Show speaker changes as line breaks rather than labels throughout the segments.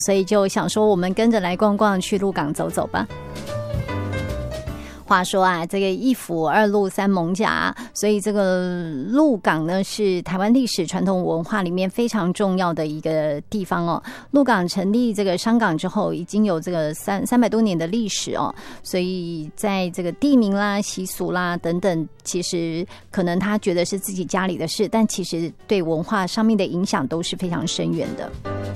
所以就想说我们跟着来逛逛，去鹿港走走吧。话说啊，这个一府二鹿三艋甲，所以这个鹿港呢是台湾历史传统文化里面非常重要的一个地方哦。鹿港成立这个商港之后，已经有这个300多年的历史哦，所以在这个地名啦、习俗啦等等，其实可能他觉得是自己家里的事，但其实对文化上面的影响都是非常深远的。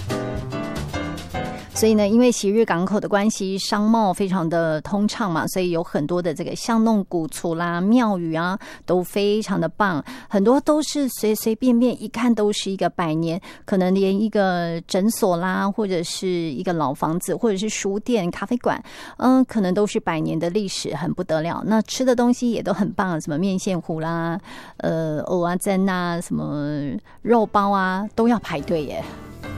所以呢，因为昔日港口的关系，商贸非常的通畅嘛，所以有很多的这个巷弄古厝啦、庙宇啊，都非常的棒，很多都是随随便便一看都是一个100年，可能连一个诊所啦，或者是一个老房子，或者是书店、咖啡馆，可能都是100年的历史，很不得了。那吃的东西也都很棒，什么面线糊啦、蚵仔煎啊，什么肉包啊，都要排队耶。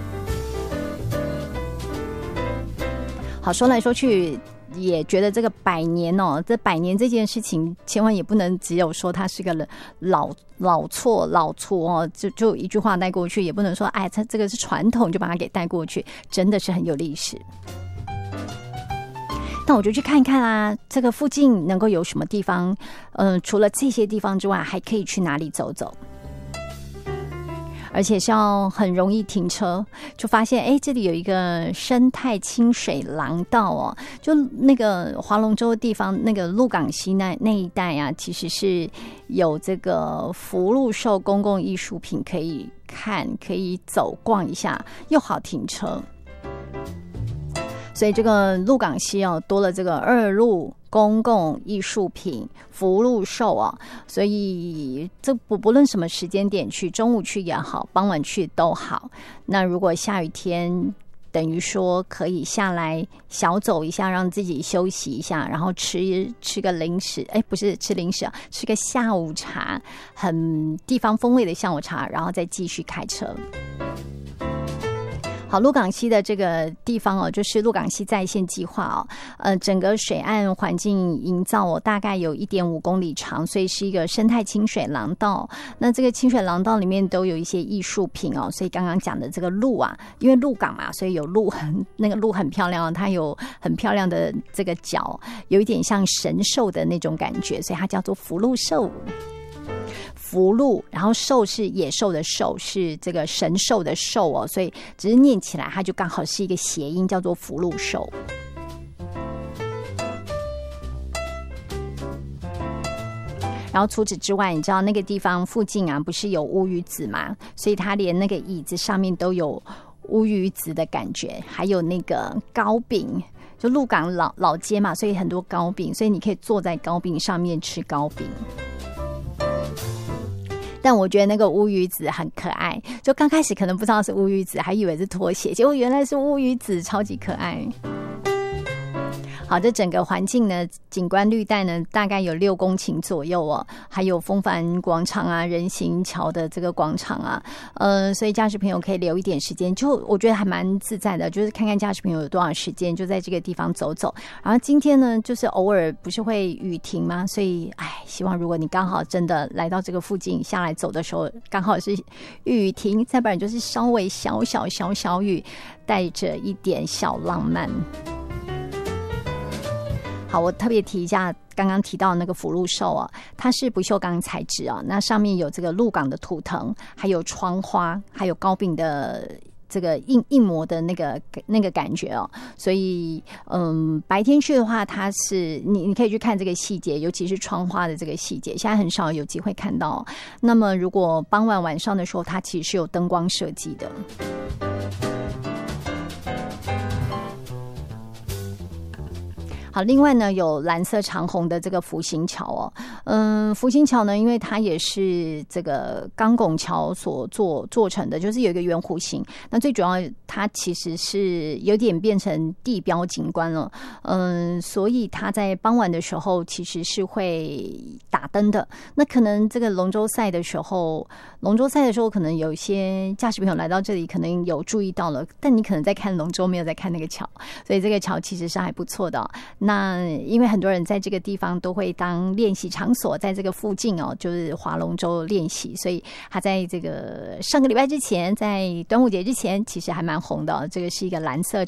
好，说来说去也觉得这个100年哦，这100年这件事情千万也不能只有说它是个老错哦，就一句话带过去，也不能说哎，它这个是传统就把它给带过去，真的是很有历史。那我就去看看啊，这个附近能够有什么地方，除了这些地方之外，还可以去哪里走走。而且是要很容易停车，就发现哎，这里有一个生态清水廊道哦，就那个划龙舟的地方，那个鹿港西那一带啊，其实是有这个福禄寿公共艺术品可以看，可以走逛一下，又好停车。所以这个鹿港西哦，多了这个2鹿公共艺术品福禄寿啊，所以这不论什么时间点去，中午去也好，傍晚去都好。那如果下雨天，等于说可以下来小走一下，让自己休息一下，然后吃个零食，哎，不是吃零食啊，吃个下午茶，很地方风味的下午茶，然后再继续开车。好，鹿港西的这个地方哦，就是鹿港西在线计划哦，整个水岸环境营造哦，大概有1.5公里长，所以是一个生态清水廊道。那这个清水廊道里面都有一些艺术品哦，所以刚刚讲的这个鹿啊，因为鹿港嘛，所以有鹿那个鹿很漂亮，它有很漂亮的这个角，有一点像神兽的那种感觉，所以它叫做福禄寿。福禄，然后兽是野兽的兽，是这个神兽的兽哦，所以只是念起来它就刚好是一个谐音，叫做福禄寿。然后除此之外，你知道那个地方附近啊，不是有乌鱼子嘛，所以它连那个椅子上面都有乌鱼子的感觉，还有那个糕饼。就鹿港老街嘛，所以很多糕饼，所以你可以坐在糕饼上面吃糕饼。但我觉得那个乌鱼子很可爱，就刚开始可能不知道是乌鱼子，还以为是拖鞋，结果原来是乌鱼子，超级可爱。好，这整个环境呢，景观绿带呢，大概有6公顷左右哦，还有风帆广场啊、人行桥的这个广场啊，所以驾驶朋友可以留一点时间，就我觉得还蛮自在的，就是看看驾驶朋友有多少时间，就在这个地方走走。然后今天呢，就是偶尔不是会雨停吗？所以，希望如果你刚好真的来到这个附近下来走的时候，刚好是雨停，再不然就是稍微小雨，带着一点小浪漫。好，我特别提一下刚刚提到那个福禄寿啊，它是不锈钢材质啊，那上面有这个鹿港的图腾，还有窗花，还有糕饼的这个印模的那个感觉哦，所以白天去的话，它是你可以去看这个细节，尤其是窗花的这个细节，现在很少有机会看到。那么如果傍晚上的时候，它其实是有灯光设计的。好，另外呢，有蓝色长虹的这个福星桥哦，福星桥呢，因为它也是这个钢拱桥所做成的，就是有一个圆弧形。那最主要，它其实是有点变成地标景观了，所以它在傍晚的时候其实是会打灯的。那可能这个龙舟赛的时候，可能有一些驾驶朋友来到这里，可能有注意到了，但你可能在看龙舟，没有在看那个桥，所以这个桥其实是还不错的哦。那因为很多人在这个地方都会当练习场所在这个附近哦，就是划龙舟练习，所以他在这个上个礼拜之前，在端午节之前，其实还蛮红的哦。这个是一个蓝色